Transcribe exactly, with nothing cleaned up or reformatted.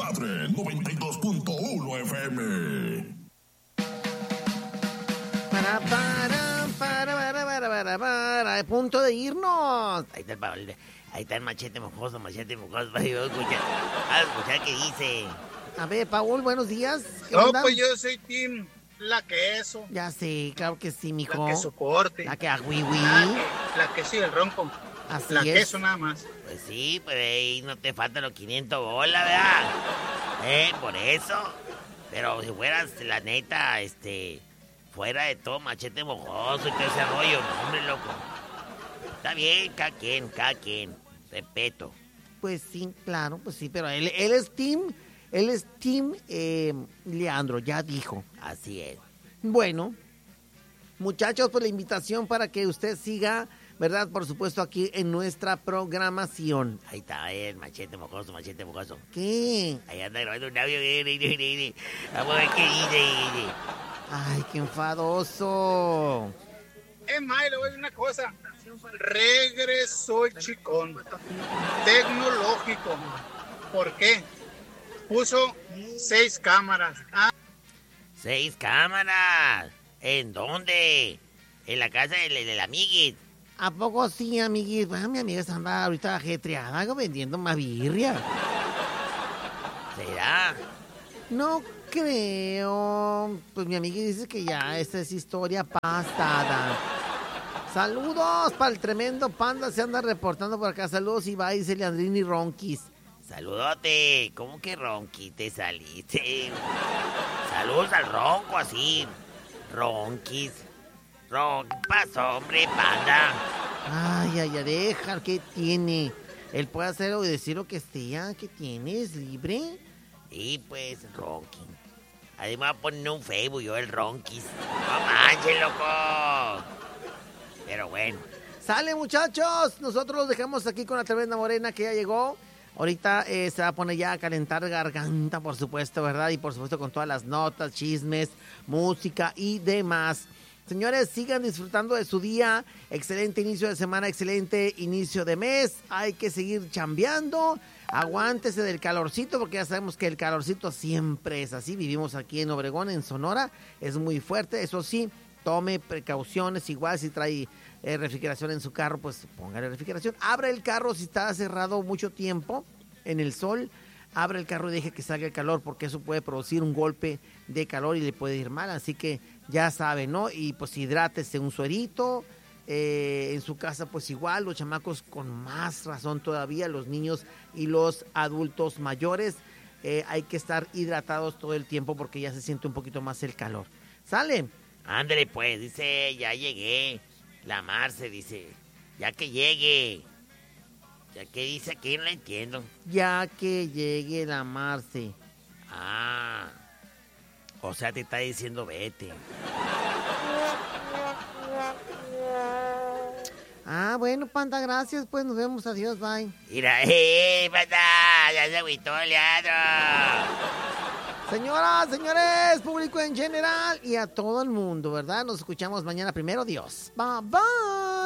Desmadre noventa y dos punto uno F M. Para, para, para, para, para, para, para, a punto de irnos. Ahí está el Paul, ahí está el machete mojoso, machete mojoso. Vamos a escuchar, a escuchar qué dice. A ver, Paul, buenos días. No, onda? Pues yo soy team la queso. Ya sé, claro que sí, mijo. La que soporte. La que agüiwi. La que, la que sí, el ronco. Así la es. queso nada más. Pues sí, pues ahí no te faltan los quinientos bolas, ¿verdad? Eh, por eso. Pero si fueras, la neta, este... fuera de todo, machete mojoso y todo ese rollo, no, hombre, loco. Está bien, cada quien, cada quien. Respeto. Pues sí, claro, pues sí, pero él, él es team, él es team eh, Leandro, ya dijo. Así es. Bueno, muchachos, pues la invitación para que usted siga, ¿verdad? Por supuesto, aquí en nuestra programación. Ahí está, el machete mojoso, machete mojoso. ¿Qué? Ahí anda grabando un audio. Vamos a ver qué dice. Ay, qué enfadoso. Es más, le voy a decir una cosa. Regresó el chicón. Tecnológico. ¿Por qué? Puso seis cámaras. Ah. ¿Seis cámaras? ¿En dónde? En la casa del, del amiguit. ¿A poco sí, amiguit? Ah, mi amiga anda ahorita ajetreada vendiendo más birria. ¿Será? No creo. Pues mi amiga dice que ya esta es historia pasada. Saludos para el tremendo panda. Se anda reportando por acá. Saludos, Ibai, dice Leandrini Ronquis. Saludote. ¿Cómo que Ronqui te saliste? Saludos al ronco así. Ronquis. Ron, ¿qué pasó, hombre, panda? Ay, ay, ay, deja. ¿Qué tiene? Él puede hacer o decir lo que sea. ¿Qué tiene? ¿Es libre? Y pues, Ronqui. Además, poner un Facebook yo, el Ronquis. No manches, loco. Pero bueno. Sale, muchachos. Nosotros los dejamos aquí con la tremenda morena que ya llegó. Ahorita eh, se va a poner ya a calentar garganta, por supuesto, ¿verdad? Y por supuesto con todas las notas, chismes, música y demás. Señores, sigan disfrutando de su día. Excelente inicio de semana, excelente inicio de mes. Hay que seguir chambeando. Aguántese del calorcito, porque ya sabemos que el calorcito siempre es así. Vivimos aquí en Obregón, en Sonora. Es muy fuerte, eso sí. Tome precauciones, igual si trae eh, refrigeración en su carro, pues póngale refrigeración. Abre el carro si está cerrado mucho tiempo en el sol. Abre el carro y deje que salga el calor, porque eso puede producir un golpe de calor y le puede ir mal. Así que ya sabe, ¿no? Y pues hidrátese un suerito. Eh, en su casa pues igual, los chamacos con más razón todavía, los niños y los adultos mayores. Eh, hay que estar hidratados todo el tiempo porque ya se siente un poquito más el calor. ¿Sale? Ándale pues, dice, ya llegué. La Marce dice, ya que llegue. ¿Ya que dice aquí? No la entiendo. Ya que llegue la Marce. Ah, o sea, te está diciendo vete. Ah, bueno, panda, gracias, pues nos vemos, adiós, bye. Mira, eh, panda, ya se agüitó, Leandro. Señoras, señores, público en general y a todo el mundo, ¿verdad? Nos escuchamos mañana primero, Dios. Bye, bye.